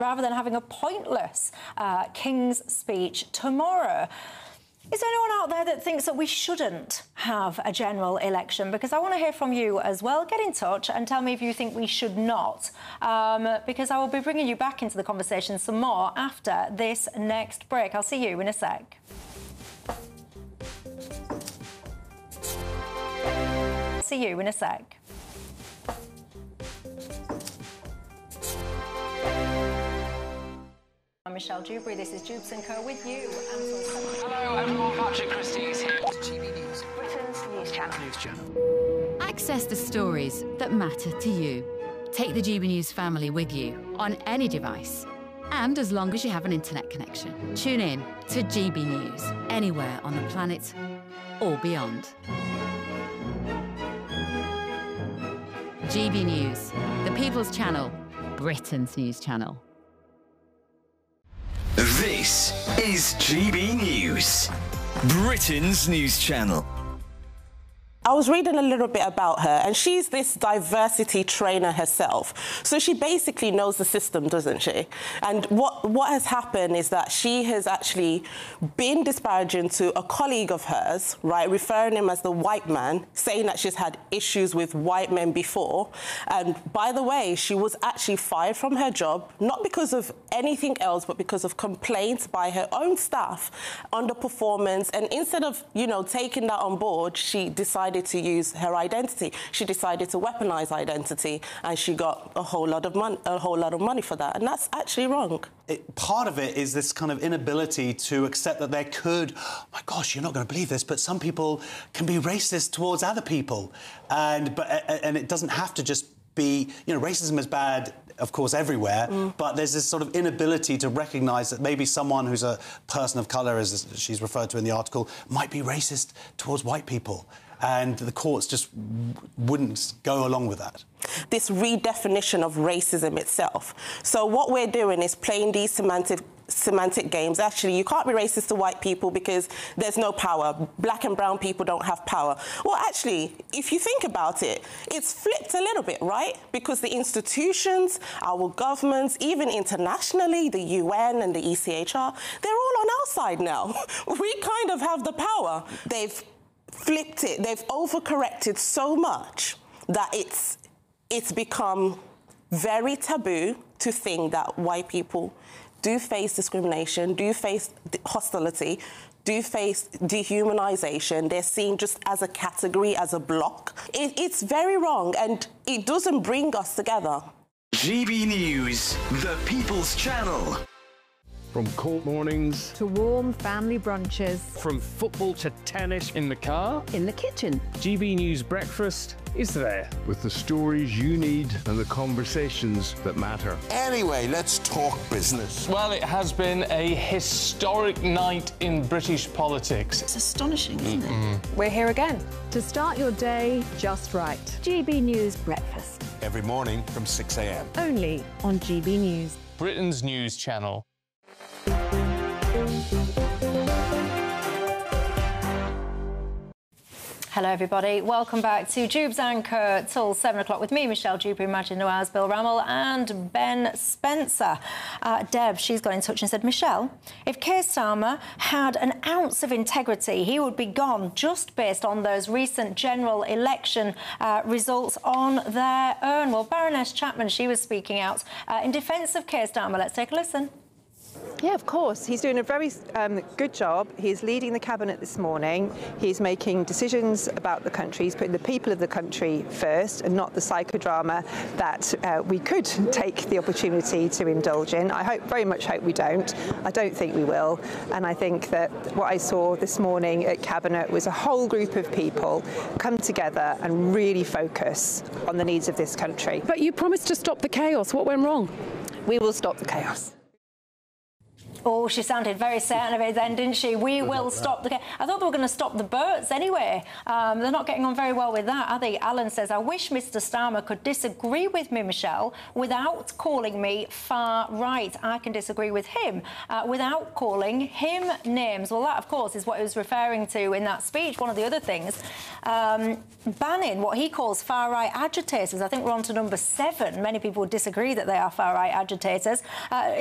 rather than having a pointless King's Speech tomorrow. Is there anyone out there that thinks that we shouldn't have a general election? Because I want to hear from you as well. Get in touch and tell me if you think we should not, because I will be bringing you back into the conversation some more after this next break. I'll see you in a sec. See you in a sec. I'm Michelle Dewberry. This is Jubes & Co with you. Hello everyone, Patrick Christie is here. GB News, Britain's news channel. Access the stories that matter to you. Take the GB News family with you on any device. And as long as you have an internet connection. Tune in to GB News anywhere on the planet or beyond. GB News, the People's Channel, Britain's news channel. This is GB News, Britain's news channel. I was reading a little bit about her, and she's this diversity trainer herself. So she basically knows the system, doesn't she? And what has happened is that she has actually been disparaging to a colleague of hers, right, referring him as the white man, saying that she's had issues with white men before. And by the way, she was actually fired from her job, not because of anything else, but because of complaints by her own staff, underperformance. And instead of, taking that on board, she decided to use her identity. She decided to weaponize identity, and she got a whole lot of money for that, and that's actually wrong. Part of it is this kind of inability to accept that there could, oh my gosh, you're not going to believe this, but some people can be racist towards other people, and it doesn't have to just be, racism is bad, of course, everywhere, but there's this sort of inability to recognise that maybe someone who's a person of colour, as she's referred to in the article, might be racist towards white people. And the courts just wouldn't go along with that. This redefinition of racism itself. So what we're doing is playing these semantic games. Actually, you can't be racist to white people because there's no power. Black and brown people don't have power. Well, actually, if you think about it, it's flipped a little bit, right? Because the institutions, our governments, even internationally, the UN and the ECHR, they're all on our side now. We kind of have the power. They've flipped it. They've overcorrected so much that it's become very taboo to think that white people do face discrimination, do face hostility, do face dehumanization. They're seen just as a category, as a block. It's very wrong, and it doesn't bring us together. GB News, the People's Channel. From court mornings to warm family brunches, from football to tennis, in the car, in the kitchen. GB News Breakfast is there with the stories you need and the conversations that matter. Anyway, let's talk business. Well, it has been a historic night in British politics. It's astonishing, isn't it? We're here again to start your day just right. GB News Breakfast. Every morning from 6 a.m. Only on GB News. Britain's news channel. Hello, everybody. Welcome back to Jubes & Co till 7 o'clock with me, Michelle Dewberry, Majid Nawaz, Bill Rammel and Ben Spencer. Deb, she's got in touch and said, Michelle, if Keir Starmer had an ounce of integrity, he would be gone just based on those recent general election results on their own. Well, Baroness Chapman, she was speaking out in defence of Keir Starmer. Let's take a listen. Yeah, of course. He's doing a very good job. He's leading the cabinet this morning. He's making decisions about the country. He's putting the people of the country first and not the psychodrama that we could take the opportunity to indulge in. I very much hope we don't. I don't think we will. And I think that what I saw this morning at cabinet was a whole group of people come together and really focus on the needs of this country. But you promised to stop the chaos. What went wrong? We will stop the chaos. Oh, she sounded very certain of it then, didn't she? We will stop the... I thought they were going to stop the boats anyway. They're not getting on very well with that, are they? Alan says, I wish Mr Starmer could disagree with me, Michelle, without calling me far right. I can disagree with him without calling him names. Well, that, of course, is what he was referring to in that speech. One of the other things, banning what he calls far-right agitators. I think we're on to number 7. Many people would disagree that they are far-right agitators.